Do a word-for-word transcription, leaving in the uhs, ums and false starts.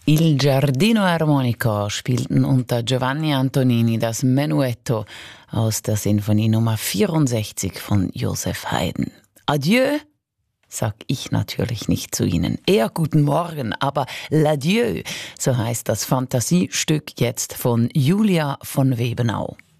Il Giardino Armonico spielten unter Giovanni Antonini das Menuetto aus der Sinfonie Nummer vierundsechzig von Joseph Haydn. Adieu, sag ich natürlich nicht zu Ihnen. Eher guten Morgen, aber l'adieu, so heißt das Fantasiestück jetzt von Julia von Webenau.